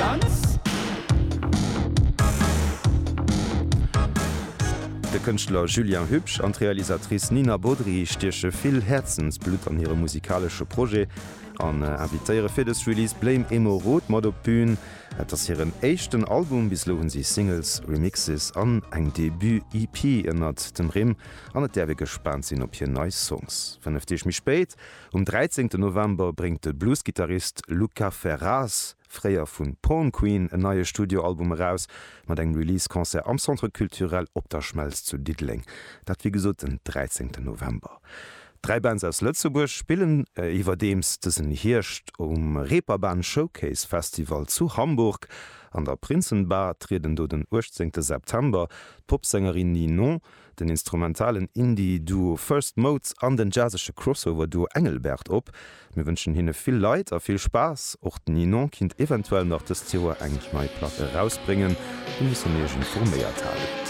Tanz. Der Künstler Julien Hübsch und Realisatrice Nina Baudry stierche viel Herzensblut an ihre musikalische Projekt an invitéiere fir des Release Blame Emo Rot mat op Bühn, dats hireieren échten Album bis loen sie Singles, Remixes an eng Debüt-EP ënnert dem Rim an et derwe gespannt sinn op hir neue Songs. Vernëftech mich spéit, 13. November bringt de Bluesgitarrist Luca Ferraz, Fréier vun Porn Queen en neue Studioalbum heraus, mat eng Releasekonzert am Centre kulturell op der Schmelz zu Diddling. Dat wie gesot den 13. November. 3 Bands aus Lützeburg spielen iwwer dems dessen Hirscht Reeperbahn Showcase Festival zu Hamburg. An der Prinzenbar treten do den 18. September Popsängerin Ninon, den instrumentalen Indie-Duo First Modes an den jazzesche Crossover-Duo Engelbert op. Wir wünschen hinne viel Leid a viel Spaß. Och Ninon kind eventuell noch das Thema eng mei Platte rausbringen, die muss negent vor mehr teilen.